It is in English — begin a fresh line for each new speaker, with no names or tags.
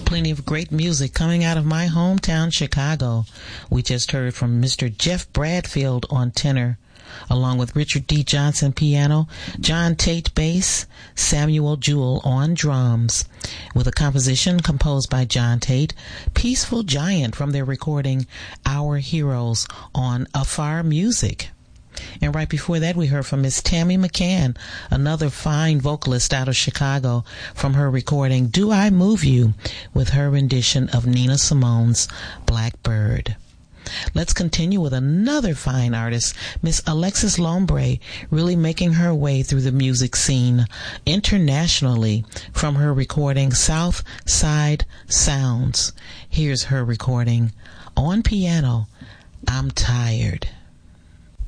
Plenty of great music coming out of my hometown, Chicago. We just heard from Mr. Jeff Bradfield on tenor, along with Richard D. Johnson piano, John Tate bass, Samuel Jewell on drums, with a composition composed by John Tate, Peaceful Giant, from their recording Our Heroes on Afar Music. And right before that, we heard from Miss Tammy McCann, another fine vocalist out of Chicago, from her recording Do I Move You, with her rendition of Nina Simone's Blackbird. Let's continue with another fine artist, Miss Alexis Lombre, really making her way through the music scene internationally, from her recording South Side Sounds. Here's her recording on piano, I'm Tired.